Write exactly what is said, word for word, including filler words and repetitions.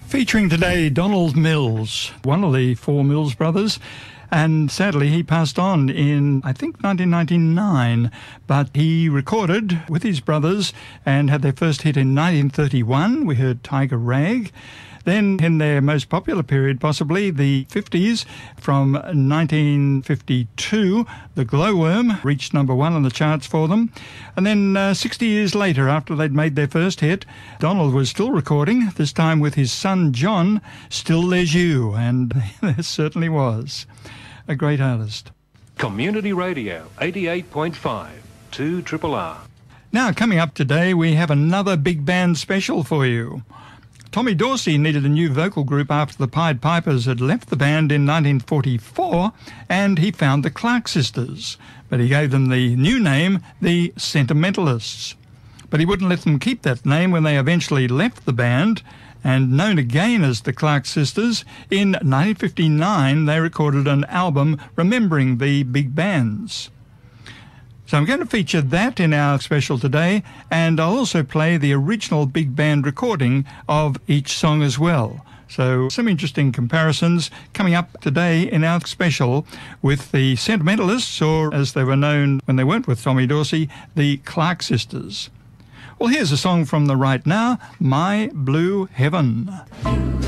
Featuring today Donald Mills, one of the four Mills brothers, and sadly he passed on in, I think, nineteen ninety-nine, but he recorded with his brothers and had their first hit in nineteen thirty-one. We heard Tiger Rag. Then in their most popular period, possibly the fifties, from nineteen fifty-two, The Glowworm reached number one on the charts for them. And then uh, sixty years later, after they'd made their first hit, Donald was still recording, this time with his son John, Still There's You, and there certainly was. A great artist. Community Radio, eighty-eight point five, two Triple R. Now, coming up today, we have another big band special for you. Tommy Dorsey needed a new vocal group after the Pied Pipers had left the band in nineteen forty-four, and he found the Clark Sisters. But he gave them the new name, the Sentimentalists. But he wouldn't let them keep that name when they eventually left the band, and known again as the Clark Sisters, in nineteen fifty-nine they recorded an album remembering the big bands. So I'm going to feature that in our special today, and I'll also play the original big band recording of each song as well. So some interesting comparisons coming up today in our special with the Sentimentalists, or as they were known when they weren't with Tommy Dorsey, the Clark Sisters. Well, here's a song from the right now, My Blue Heaven.